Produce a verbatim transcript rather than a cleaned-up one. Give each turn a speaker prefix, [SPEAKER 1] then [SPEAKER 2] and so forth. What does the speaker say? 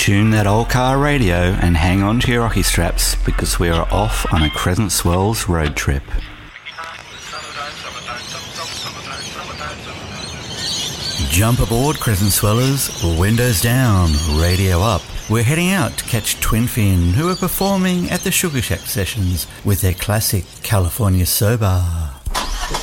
[SPEAKER 1] Tune that old car radio and hang on to your rocky straps because we are off on a Crescent Swells road trip. Jump aboard, Crescent Swellers, windows down, radio up. We're heading out to catch Twin Fin, who are performing at the Sugar Shack Sessions with their classic California Sober.